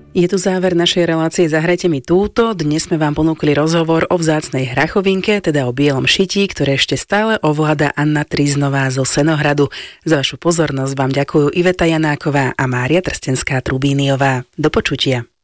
Je tu záver našej relácie Zahrajte mi túto. Dnes sme vám ponúkli rozhovor o vzácnej hrachovinke, teda o bielom šití, ktoré ešte stále ovláda Anna Triznová zo Senohradu. Za vašu pozornosť vám ďakujú Iveta Janáková a Mária Trstenská-Trubíniová. Do počutia.